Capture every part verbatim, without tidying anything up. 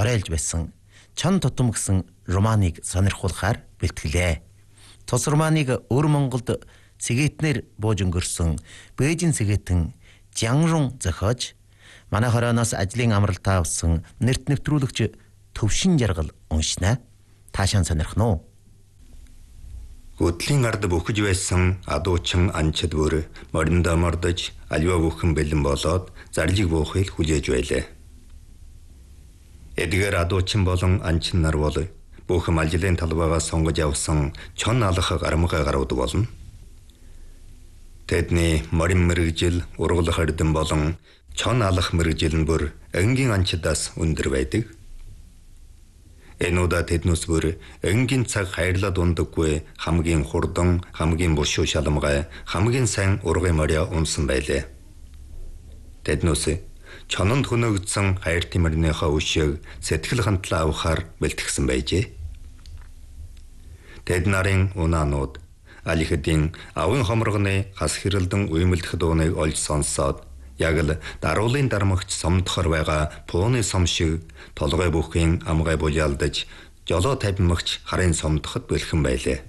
оройлж байсан чон тутам гэсэн романыг сонирхуулахаар бэлтгэлээ. Тус романыг өвөр Монголд сэгээтнэр бууж өнгөрсөн Бээжин сэгээтэн Жангрун зохиож, манай хорооноос ажлын амралтаа авсан нэрт нэвтрүүлэгч Төвшин Жаргал уншнаа. Таашаан сонирхно уу? Гүдлийн ард бүхэж байсан адуучин анчид бүр мориндоо мордож аливаа бүхэн бэлэн болоод зарлиг буухыг хүлээж байлаа. Эдгээр адуучин болон анчин нар бол бүхэн ажлын талбайгаа сонгож авсан чон алах гарамгаа гарууд болно. Тэдний морин мэрэгжил, ургал хардсан болон чон алах мэрэгжил нь бүр энгийн анчидаас өндөр байдаг. Энүүдэ тэднээс бүр энгийн цаг хайрлаад ундаггүй хамгийн хурдан, хамгийн бушуу шаламгай, хамгийн сайн ургын морья унсан байлаа. Тэднээс чононд хөнөөгдсөн хайр тимэрнийхээ өшөөг сэтгэл хандлаа авахар бэлтгэсэн байжээ. Тэд нарын унаанууд алихэдийн авын хомрогны хас хэрэлдэн уймэлдэх дууныг олж сонсоод яг л даруулын дармагч сомдохор байгаа пууны сом шиг толгой бүхийн амгай булиалдаж жолоо тавимагч харын сомдоход бэлхэн байлаа.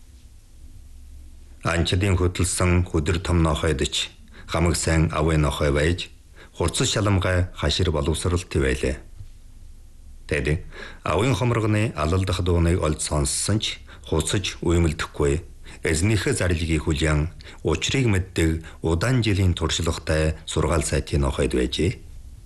Анчдын хөдөлсөн хөдөр том нохойдч хамаг сайн авын нохой байж хурц шаламгай хашир боловсралт байлаа. Тэд авын хомрогны алалдах дууныг олж сонссон ч хуцаж уймэлдэхгүй эзнийхээ зарлигийг хүлээн учрыг мэддэг удаан жилийн туршлагатай сургаал сайтын нохойд байжээ.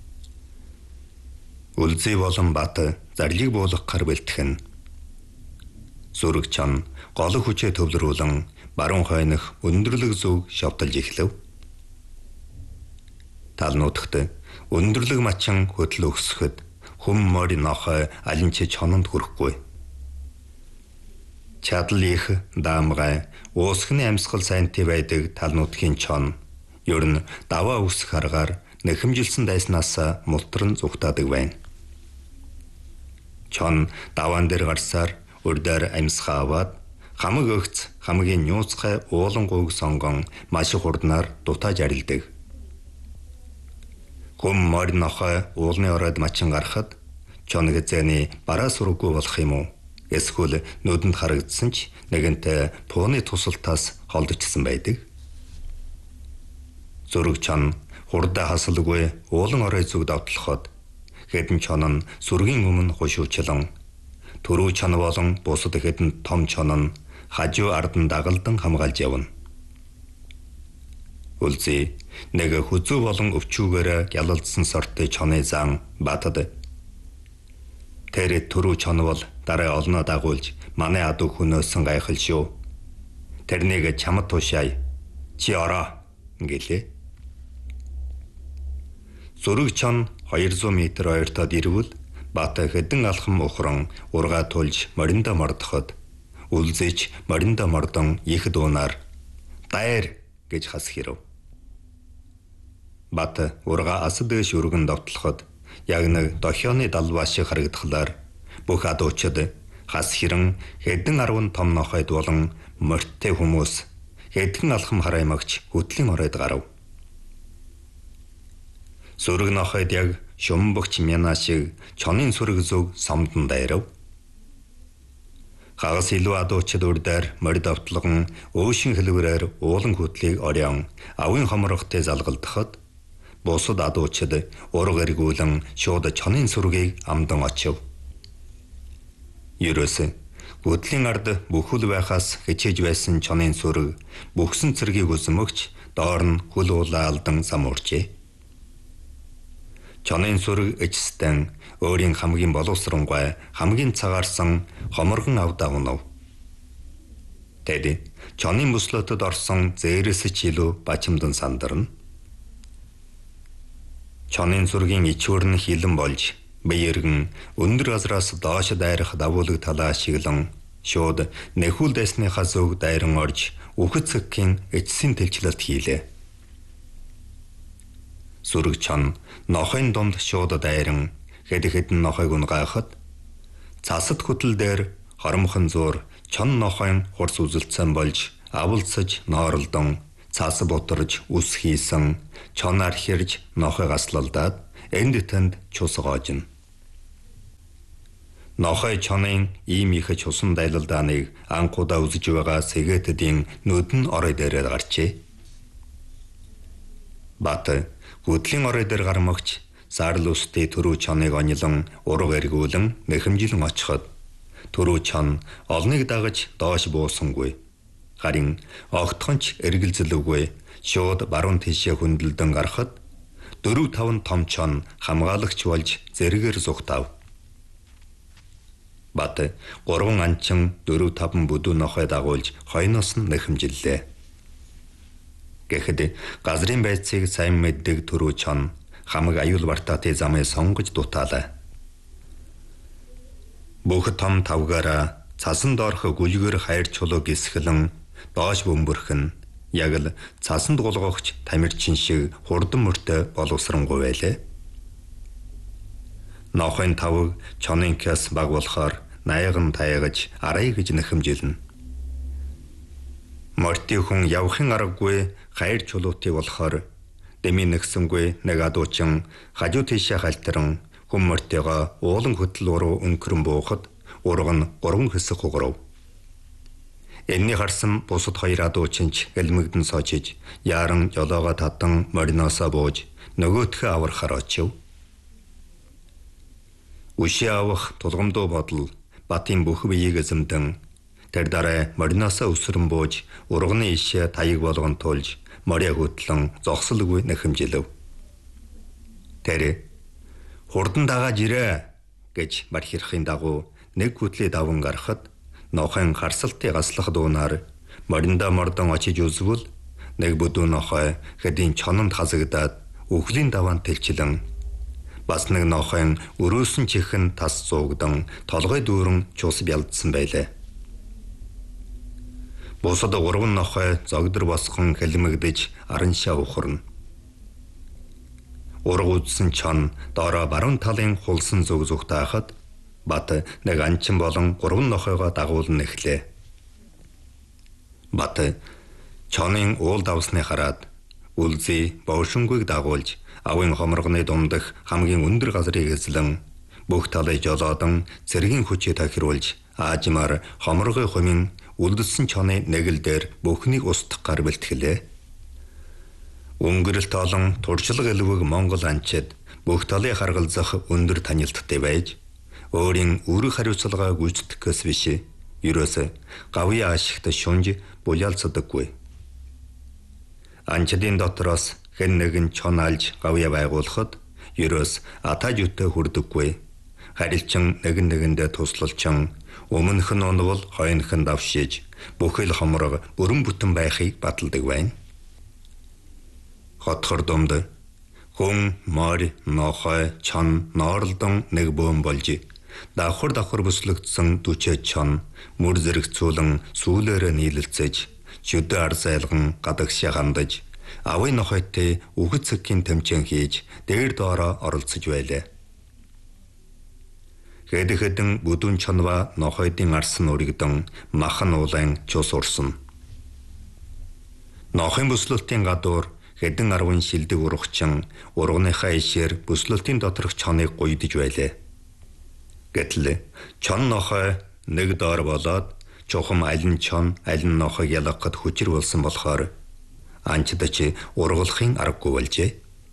Үлзий болон бат зарлиг буулгах гар бэлтгэн. Зүрэг чон гол хүчээ төвлөрүүлэн баруун хойнох өндөрлөг зүг шавталж эхлэв. Талнуудагт өндөрлөг мачин хөдөл өгсөхөд хүм морь нохой алин ч чононд хүрэхгүй. Чадал их даамгай уусхны амьсгал сайнтай байдаг талнуудгийн чон ер нь даваа үсэх аргаар нэхэмжилсэн дайснаас мултран зүгтаадаг байна. Чон даваан дээр гарсаар урдаар амьсгаа аваад хамаг өгц хамгийн нууцгай уулан гуйг сонгон маш хурднаар дутааж арилдаг. Хүм морь нохой уулны оройд мачин гарахад чон гэзэний бараа сурггүй болох юм уу? Эсвэл нүдэнд харагдсан ч нэгэнтээ пууны тусалтаас холдчихсан байдаг. Зүрэг чон хурдаа хасалгүй уулан орой зүг давтлахад хэдэн чон нь сүргийн өмнө хушуучлан төрөө чон болон бусад хэдэн том чон нь хажуу ардан дагалдан хамгаалж явна. Үлзий нэг хүзүү болон өвчүүгээр гялалдсан сортой чоны зан батад. Тэр төрөө чон бол дараа олноо дагуулж манай адуу хөнөөсөн гайхал шүү. Тэрнийг чамд тушаая. Чи ороо гэлээ. Зүрэг чон двести метр ойртоод ирвэл бат хэдэн алхам ухран ургаа тулж мориндо мордоход үлзийч мориндо мордон их дуунаар дайр гэж хас хэрв. Бат ургаа асад дэш өргөн довтлоход яг нэг дохионы далбаа шиг харагдахлаар бүх адуучид хас хэрэн хэдэн арван том нохойд болон морьтой хүмүүс хэдхэн алхам хараймагч хөдлийн оройд гарав. Сүрэг нохойд яг шумбөгч мяна шиг чонын сүрэг зүг сомдон дайрав. Хагас илүү адуучид урдаар морь давтлаган өөшин хэлбэрээр уулан хөдлийг орион авын хомрогтой залгалдахад бусад адуучид ураг эргүүлэн шууд чонын сүргийг амдан очив. Ерөөсөө гүдлийн ард бүхэл байхаас хичээж байсан чонын сүрэг бүхсэн цэргийг өсмөгч доор нь хүл уулаа алдан самуурчээ. Чонын сүрэг эцэстэн өөрийн хамгийн боловсронгой хамгийн цагаарсан хоморгон авдаа унав. Тэд чонын бүслөтөд орсон зээрээс ч илүү бачимдан сандарна. Чонын сүргийн ичүүр нь хилэн болж биергэн өндөр газраас доош дайрах давуулаг талаа шиглэн шууд нэхүүл дайсныхаа зүг дайран орж үхэж цэгхийн эцсийн тэлчлэлт хийлээ. Сүрэг чон нохойн дунд шууд дайран хэд хэдэн нохойг унгайхад цасад хөтөл дээр хоромхон зуур чон нохойн хурц үзэлцэн болж авалцаж нооролдон цаас бутарж үс хийсэн чонаар хэрж нохой гаслалдаад энд тэнд чус гоожно. Нохой чонын ийм их чусан дайлалдааныг анхудаа үзэж байгаа сэгээтэдийн нүд нь орой дээрээ гарчээ. Бат гүдлийн орой дээр гармагч саарл үстэй төрөө чоныг онилон ураг эргүүлэн мэхэмжилэн очиход төрөө чон олныг дагаж доош буусангүй. Харин огтхонч эргэлзэлгүй шууд баруун тишээ хөндлөлдөн гарахад дөрөв таван том чон хамгаалагч болж зэрэгээр зугтав. Бат гурван анчин дөрөв таван бүдүү нохой дагуулж хойноос нь нэхэмжиллээ. Гэхэд газрын байцыг сайн мэддэг төрөө чон хамаг аюул бартааты замыг сонгож дутаалаа. Бүх том тавгаараа цасан доорх гүлгээр хайр чулуу гисгэлэн доош бөмбөрхөн яг л цасанд гулгогч тамирчин шиг хурдан мөртөө боловсронгуй байлээ. Нохойн тавг чонын кяс баг болохоор наяган таягаж арай гэж нэхэмжилнэ. Морти хүн явахын аргагүй хайр чулуутыг болохоор дэми нэгсэнгүй нэг адуучин хажуу тийшээ хальтран хүн мортигоо уулан хөтөл уруу өнгөрөн буухад ураг нь гурван хэсэг хугарав. Энэний харсан бусад хоёр адуучинч гэлмэгдэн соочиж яаран жолоогоо татан мориноосоо бууж нөгөөтгөө аврахаар очив. Үшээ авах тулгамдуу бодол Батын бүх биеийг эзэмдэн тэр дараа мориноосоо өсрөн бууж урганы ишээ таяг болгон тулж моря хөтлөн зогсолгүй нэхэмжилв. Тэр хурдан дагааж ирээ гэж мархирахын дагуу нэг хөтлөө даван гарахад нохойн харсалтыг аслах дуунаар моринда мордон очиж үзвэл нэг бүдүү нохой хэдийн чононд хасагдаад үхлийн даваан тэлчлэн бас нэг нохойн өрөөсөн чихэн тас зуугдан толгой дүүрэн чус бялдсан байлаа. Бусад гурван нохой зогдор босхон хэлмэгдэж араншаа ухарна. Ураг үзсэн чон доороо баруун талын хулсан зүг зүгтаахад Бат нэг анчин болон гурван нохойгоо дагуулна эхлээ. Бат чонын уул давсны хараад үлзий бовшингүйг дагуулж авын хомрогны дундах хамгийн өндөр газрыг эзлэн бүх талыг жолоодон цэргийн хүчээ тохируулж аажмаар хомрогын хумын үлдсэн чоны нэгэл дээр бүхнийг устгах гар бэлтгэлээ. Өнгөрөлт олон туршлага элвэг Монгол анчид бүх талыг харгалзах өндөр танилттай байж өөрийн үүрэг хариуцлагаа гүйцэтгэхээс биш ерөөсө гавьяа ашигт шунж булялцдаггүй. Анчидын дотроос хэн нэгэн чон алж гавьяа байгуулахад ерөөс атаж үтэ хүрдэггүй. Харилчин нэгэн нэгэндээ туслалчин өмнөх нь онвол хойнох нь давшиж бүхэл хомрог бүрэн бүтэн байхыг баталдаг байна. Хотхор домд хүн морь нохой чон нооролдон нэг бөөм болж давхар давхар бүслэгдсэн дүчээ чон мөр зэрэгцүүлэн сүүлээрээ нийлэлцэж чөдөө ар зайлган гадагшаа хандаж авын нохойтой үгэц цэггийн тэмцээн хийж дээр доороо оролцож байлаа. Хэд хэдэн бүдүүн чонва нохойдын арсан өргөдөн махан уулан чус урсан. Нохойн бүслэлтийн гадуур хэдэн арван шилдэг урагчин урганыхаа ишээр бүслэлтийн доторх чоныг гуйдж байлаа. Гэтэл чон нохой нэг доор болоод чухам аль нь чон аль нь нохойг ялгахад хүчээр болсон болохоор анчдач ургалахын аргагүй болжээ.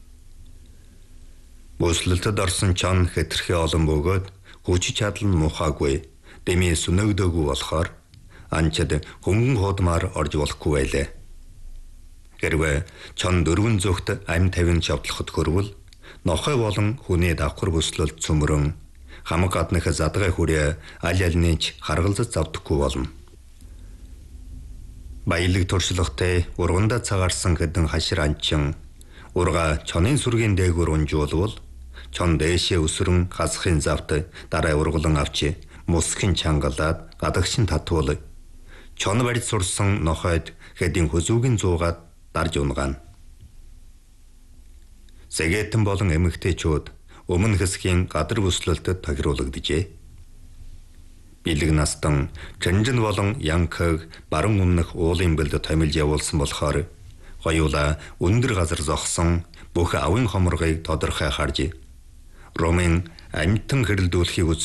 Бүслэлтэд орсон чон хэтэрхий олон бөгөөд хүч чадал нь мухаагүй дэми сүнэгдөөгүй болохоор анчид хөнгөн хуудмаар орж болохгүй байлаа. Хэрвээ чон дөрвөн зүгт ам тавин шавтлахад хөрвөл нохой болон хүний давхар бүслэлт цөмрөн хамаг гаднах задгай хүрээ аль альнийч харгалзаж завдаггүй болно. Баялаг туршлагатай урганда цагаарсан хэдэн хашир анчин урга чонын сүргийн дээгүүр унжуулвал чон дээшээ өсрөн хасахын завт дараа ургалан авчи мусхын чангалаад гадагшин татвал чон барьж сурсан нохойд хэдийн хөзүүгийн зуугаад дарж унгана. Сэgetэн болон эмэгтэйчүүд өмнө хэсгийн гадар бүслэлтэд тохируулагджээ. Бэлэг настан Чэнжин болон Янкаг баруун өмнөх уулын бэлд томилж явуулсан болохоор хоёулаа өндөр газар зогсон бүх авын хомрогыг тодорхой харж Ромын амьтан хэрэлдүүлэхийг